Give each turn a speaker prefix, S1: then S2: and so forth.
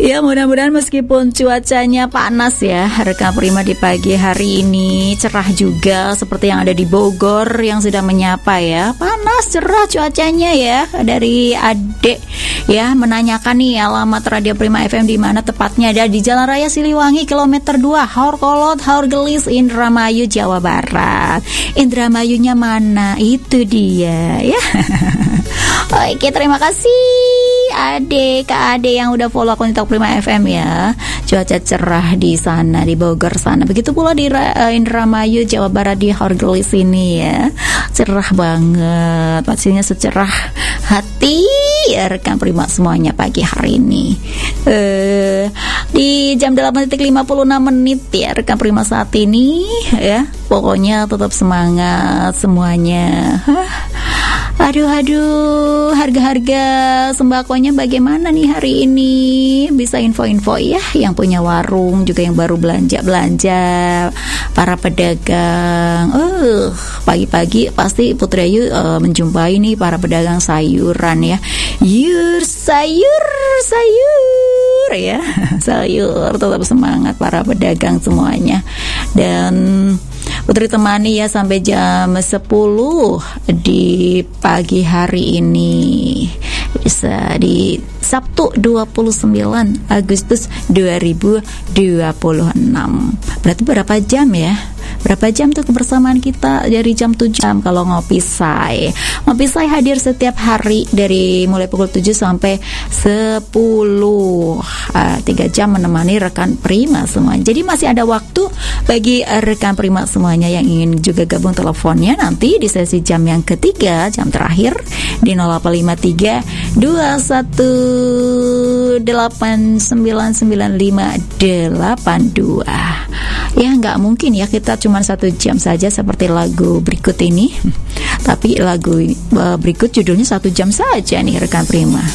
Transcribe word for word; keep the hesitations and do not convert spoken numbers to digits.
S1: Ya, mudah-mudahan meskipun cuacanya panas ya, rekan Prima, di pagi hari ini cerah juga seperti yang ada di Bogor yang sudah menyapa ya. Panas, cerah cuacanya ya. Dari Adek ya menanyakan nih alamat Radio Prima F M di mana tepatnya. Ada di Jalan Raya Siliwangi kilometer dua, Haur Kolot, Haur Gelis, Indramayu, Jawa Barat. Indramayunya mana? Itu dia ya. Oke, terima kasih Ade, Kak Ade yang udah follow akun TikTok Prima F M ya. Cuaca cerah di sana, di Bogor sana. Begitu pula di uh, Indramayu, Jawa Barat, di Horgelis ini ya. Cerah banget, pastinya secerah hati ya rekan Prima semuanya pagi hari ini. Uh, di jam delapan lima puluh enam menit ya rekan Prima saat ini ya. Pokoknya tetap semangat semuanya. Hah. Aduh aduh, harga-harga sembakonya bagaimana nih hari ini? Bisa info-info ya, yang punya warung juga yang baru belanja-belanja, para pedagang. Uh, pagi-pagi pasti Putri Ayu uh, menjumpai nih para pedagang sayuran ya. Yur, sayur, sayur ya. Sayur, tetap semangat para pedagang semuanya. Dan Putri temani ya sampai jam sepuluh di pagi hari ini. Bisa di Sabtu dua puluh sembilan Agustus dua ribu dua puluh enam. Berarti berapa jam ya? Berapa jam tuh kebersamaan kita? Dari jam tujuh jam kalau ngopi say. Ngopi say hadir setiap hari dari mulai pukul tujuh sampai sepuluh. Uh, tiga jam menemani rekan Prima semua. Jadi masih ada waktu bagi uh, rekan Prima semuanya yang ingin juga gabung teleponnya nanti di sesi jam yang ketiga, jam terakhir di nol delapan lima tiga dua satu delapan sembilan sembilan lima delapan dua. Ya nggak mungkin ya kita cuma satu jam saja seperti lagu berikut ini. Tapi lagu uh, berikut judulnya satu jam saja nih rekan Prima.